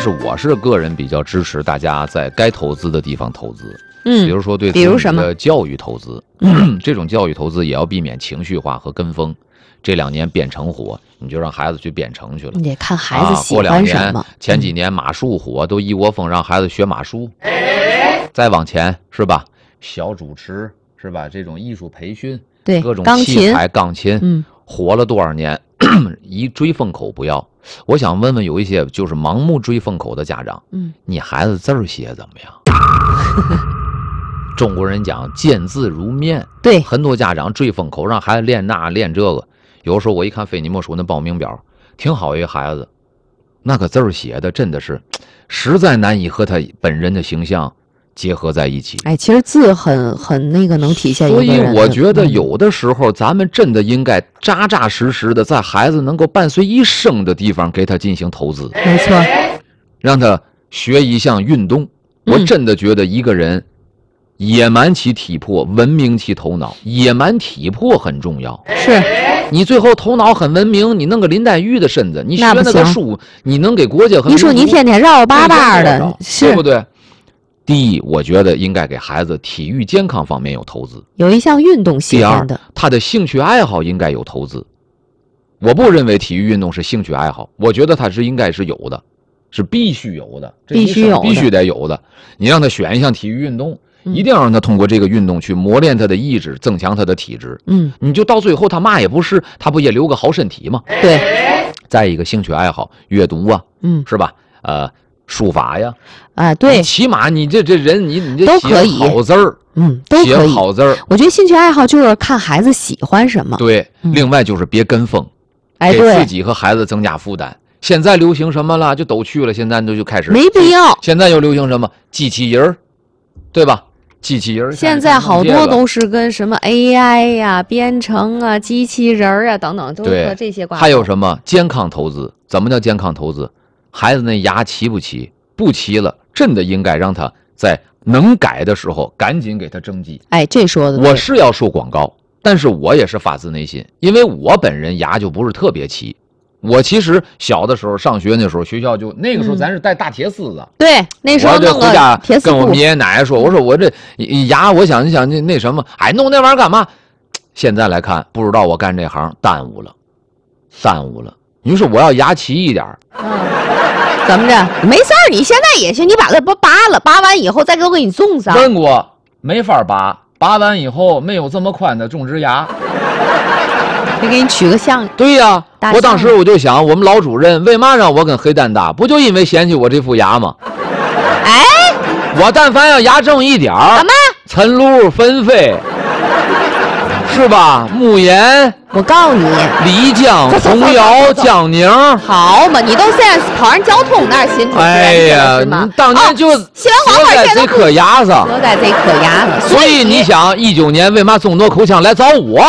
是我是个人比较支持大家在该投资的地方投资。比如说对子女的教育投资，这种教育投资也要避免情绪化和跟风。这2年编程火，你就让孩子去编程去了。 你得看孩子喜欢什么。 前几年马术火，都一窝蜂让孩子学马术。再往前是吧？小主持是吧？这种艺术培训， 对， 各种器材，钢琴，火了多少年？一追风口不要。我想问问有一些就是盲目追风口的家长，你孩子字儿写怎么样？中国人讲见字如面， 对， 很多家长追风口，让孩子练那练这个。有的时候我一看非你莫属那报名表，挺好一个孩子，那个字儿写的真的是实在难以和他本人的形象结合在一起。 哎，其实字很那个能体现一个人的。 所以我觉得有的时候咱们真的应该扎扎实实的在孩子能够伴随一生的地方给他进行投资。 没错， 让他学一项运动。我真的觉得一个人野蛮其体魄，文明其头脑。野蛮体魄很重要， 是你最后头脑很文明，你弄个林黛玉的身子，你学那个书，你能给国家和你说你天天绕巴巴的， 对不对？第一，我觉得应该给孩子体育健康方面有投资， 有一项运动喜欢的。 第二，他的兴趣爱好应该有投资。我不认为体育运动是兴趣爱好，我觉得他是应该是有的，是必须有的， 必须得有的。你让他选一项体育运动，一定要让他通过这个运动去磨练他的意志，增强他的体质。你就到最后他嘛也不是，他不也留个好身体吗？ 对。 再一个兴趣爱好，阅读啊，是吧？书法呀， 对， 起码你这人你都可以写好字儿， 都可以写好字儿。 我觉得兴趣爱好就是看孩子喜欢什么。 对，另外就是别跟风，给自己和孩子增加负担。现在流行什么了，就都去了。现在就开始没必要。 现在又流行什么机器人，对吧？机器人现在好多都是跟什么 AI 呀、编程啊、机器人啊等等，都和这些挂钩。 还有什么健康投资？怎么叫健康投资？孩子那牙齐不齐？不齐了，真的应该让他在能改的时候赶紧给他征集。 哎，这说的我是要说广告，但是我也是发自内心，因为我本人牙就不是特别齐。我其实小的时候上学那时候，学校就那个时候咱是带大铁丝的。 对，那时候弄个铁丝跟我们爷爷奶奶说，我说我这牙，我想那什么，哎，弄那玩意儿干嘛？现在来看，不知道我干这行耽误了。你说我要牙齐一点怎么着？没事儿，你现在也行，你把它拔了，拔完以后再给我你种上。 问过，没法拔完以后没有这么宽的种植牙。 得给你取个像。 对呀，我当时我就想，我们老主任为嘛让我跟黑蛋打？不就因为嫌弃我这副牙吗？ 哎， 我但凡要牙正一点儿， 什么？ 陈露、芬菲，是吧？慕言， 我告诉你， 漓江、童谣、江宁， 好嘛？你都现在跑人交通那儿新出哎呀，你当年就西兰花在这颗牙上， 搁在这颗牙上。 所以你想，19年为嘛中诺口腔来找我？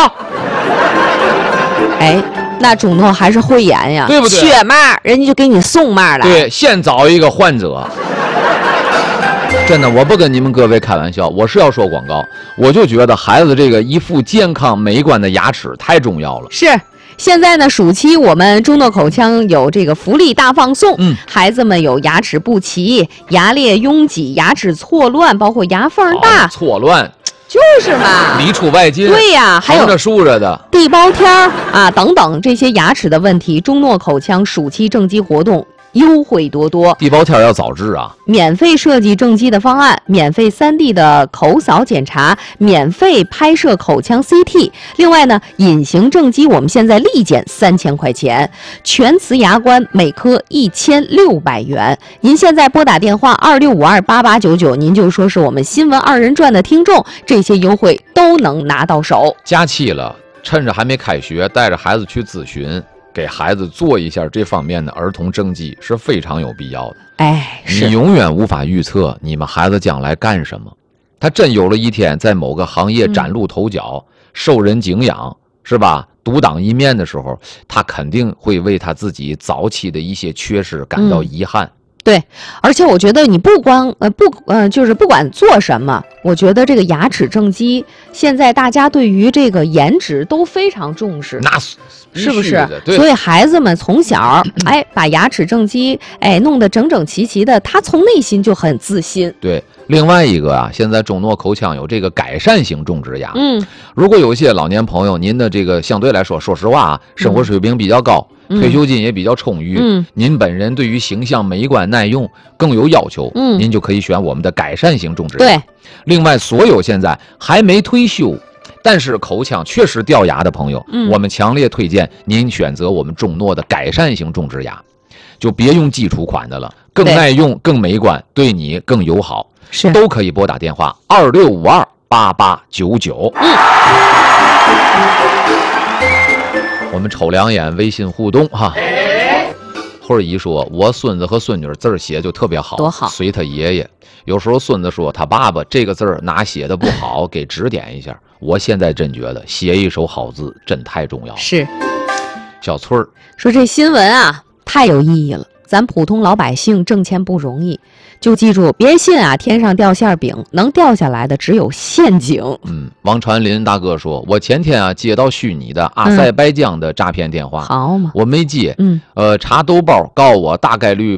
哎，那中诺还是慧眼呀， 对不对？ 缺嘛，人家就给你送嘛来。 对，先找一个患者。真的，我不跟你们各位开玩笑，我是要说广告。我就觉得孩子这个一副健康美观的牙齿太重要了。 是，现在呢，暑期我们中诺口腔有这个福利大放送，孩子们有牙齿不齐、牙列拥挤、牙齿错乱，包括牙缝大、 错乱。 就是嘛， 里出外进， 对呀，还有横着竖着的地包天啊等等这些牙齿的问题，中诺口腔暑期正畸活动优惠多多。 地包天要早治啊！ 免费设计正畸的方案，免费3D 的口扫检查，免费拍摄口腔 CT。另外呢，隐形正畸我们现在立减3000块钱，全瓷牙冠每颗1600元。您现在拨打电话26528899，您就说是我们新闻2人转的听众，这些优惠都能拿到手。 假期了，趁着还没开学，带着孩子去咨询。给孩子做一下这方面的儿童正畸是非常有必要的。 哎， 你永远无法预测你们孩子将来干什么。他真有了一天在某个行业崭露头角，受人敬仰，是吧？独当一面的时候，他肯定会为他自己早期的一些缺失感到遗憾。 对，而且我觉得你就是不管做什么，我觉得这个牙齿正畸现在大家对于这个颜值都非常重视， 那是不是？ 对， 所以孩子们从小把牙齿正畸弄得整整齐齐的，他从内心就很自信。 对，另外一个啊，现在中诺口腔有这个改善型种植牙。如果有一些老年朋友，您的这个相对来说，说实话啊，生活水平比较高。退休金也比较充裕，您本人对于形象美观耐用更有要求，您就可以选我们的改善型种植牙。 对， 另外所有现在还没退休，但是口腔确实掉牙的朋友，我们强烈推荐您选择我们中诺的改善型种植牙，就别用基础款的了，更耐用、更美观，对你更友好。 是， 都可以拨打电话26528899。我们瞅两眼微信互动哈。慧儿姨说，我孙子和孙女字写就特别好， 多好， 随他爷爷。有时候孙子说他爸爸这个字哪写的不好，给指点一下。我现在真觉得写一手好字真太重要了。 是。 小翠儿说这新闻啊太有意义了，咱普通老百姓挣钱不容易，就记住别信啊天上掉馅饼，能掉下来的只有陷阱。 王传林大哥说，我前天啊接到虚拟的阿塞拜疆的诈骗电话， 好嘛， 我没接，查兜包告我大概率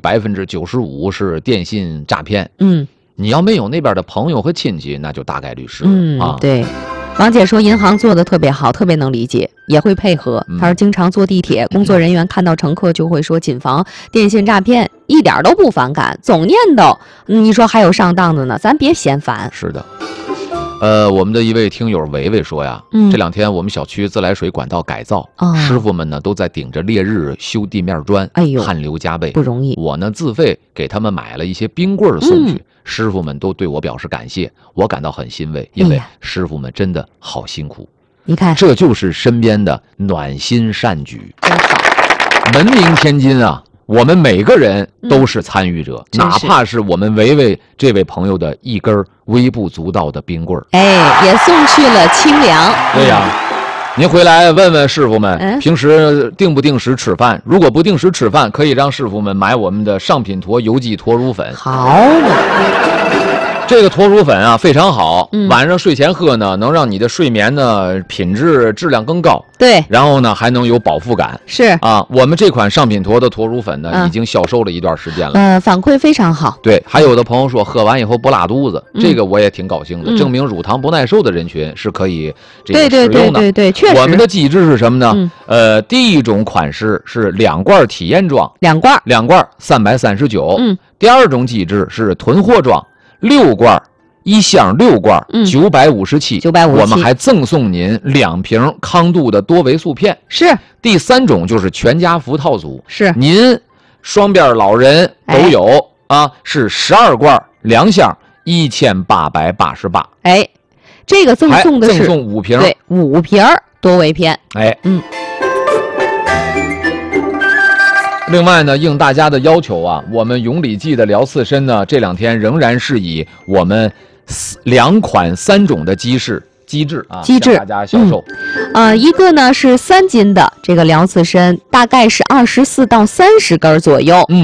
95%是电信诈骗。你要没有那边的朋友和亲戚，那就大概率是啊。 对。王姐说，银行做的特别好，特别能理解，也会配合。她说，经常坐地铁，工作人员看到乘客就会说谨防电信诈骗，一点都不反感，总念叨。你说还有上当的呢，咱别嫌烦。 是的。我们的一位听友维维说呀，这两天我们小区自来水管道改造，师傅们呢都在顶着烈日修地面砖，汗流浃背， 不容易。 我呢自费给他们买了一些冰棍送去，师傅们都对我表示感谢，我感到很欣慰，因为师傅们真的好辛苦。 你看， 这就是身边的暖心善举， 真好。 文明天津啊，我们每个人都是参与者，哪怕是我们维维这位朋友的一根微不足道的冰棍也送去了清凉。 对呀，您回来问问师傅们，平时定不定时吃饭？如果不定时吃饭，可以让师傅们买我们的上品坨有机脱乳粉。 好嘛。 这个脱乳粉啊非常好，晚上睡前喝呢，能让你的睡眠呢质量更高。 对， 然后呢还能有饱腹感。 是啊，我们这款上品坨的脱乳粉呢，已经销售了一段时间了。 反馈非常好。 对，还有的朋友说喝完以后不拉肚子，这个我也挺高兴的，证明乳糖不耐受的人群是可以这个使用的。 对，确实。 我们的机制是什么呢？第一种款式是2罐体验装，2罐339。第二种机制是囤货装。6罐，一箱6罐，957。我们还赠送您2瓶康度的多维素片。 是。 第三种就是全家福套组， 是您双边老人都有啊，是12罐2箱1888。 这个赠送的是赠送5瓶， 对，5瓶多维片。 另外呢，应大家的要求啊，我们永理记的疗刺参呢，这2天仍然是以我们2款3种的机制向大家销售。 一个呢是3斤的这个疗刺参，大概是24到30根左右